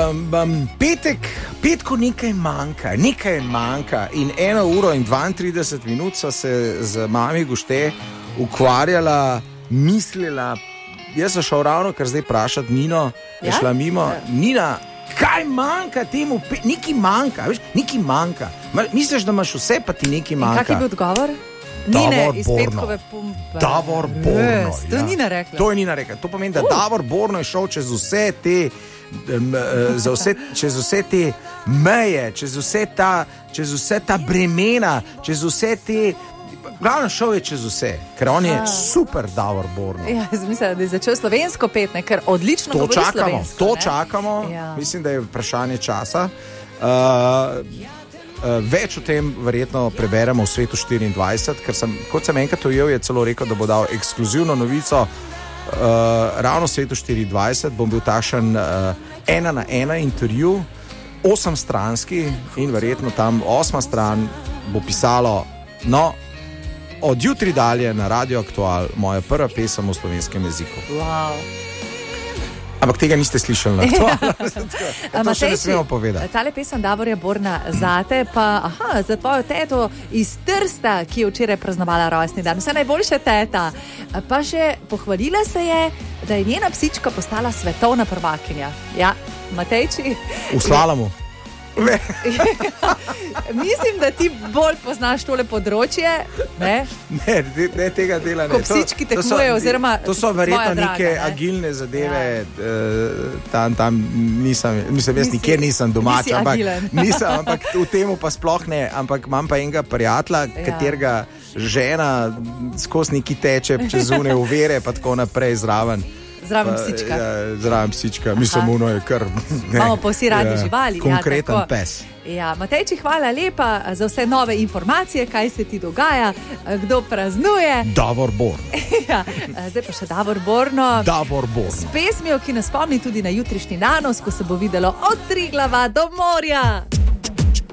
Petku nekaj manjka in 1 uro in 32 minut so se z mami Gušte ukvarjala, mislila, jaz sem šel ravno kar zdaj vprašati Nino, je šla mimo, Nina, kaj manjka temu, nekaj manjka, veš, nekaj manjka. Misliš, da imaš vse, pa ti nekaj manjka. Kak je bil odgovor? Nine iz Petkove pumpe. Davor Borno. To je Nina rekla. To je Nina rekla. To pomeni, da Davor Borno je šel čez vse te čez vse te meje, čez vse ta bremena, čez vse te. Glavno šel je čez vse, ker on je super Davor Borno. Ja, mislim, da je začel slovensko pet, ne, ker odlično govori slovensko. To čakamo, ja. Mislim, da je vprašanje časa. Več o tem verjetno preberemo v Svetu 24, ker kot sem enkrat ujel, je celo rekel, da bo dal ekskluzivno novico ravno v Svetu 24, bom bil takšen 1-na-1 intervju, 8-stranski in verjetno tam 8. stran bo pisalo, no, od jutri dalje na Radio Aktual moja prva pesem v slovenskem jeziku. Wow. Ampak tega niste slišali na Aktualu. To še ne smemo povedati. Tale pesem Davorja Borna zate, pa za tvojo teto iz Trsta, ki je včeraj praznovala rojstni dan. Vse najboljše, teta. Pa še pohvalila se je, da je njena psička postala svetovna prvakinja. Ja, Matejči. V slalomu. Mislim, da ti bolj poznaš tole področje. Ne, tega dela ne. Ko psički tekmujejo, oziroma to so verjetno neke agilne zadeve. Tam nisem, jaz nikjer nisem domač, ampak v temu pa sploh ne. Ampak imam pa enega prijatelja, katerega žena skozi neki teče čez une uvere, pa tako naprej zraven. Zraven psička. Zraven psička, mislim, ono je kar. Imamo pa vsi radi živali. Konkreten pes. Ja, Matejči, hvala lepa za vse nove informacije, kaj se ti dogaja, kdo praznuje. Davor Borno. Ja, zdaj pa še Davor Borno. Davor Borno. S pesmijo, ki nas spomni tudi na jutrišnji danos, ko se bo videlo od Triglava do morja.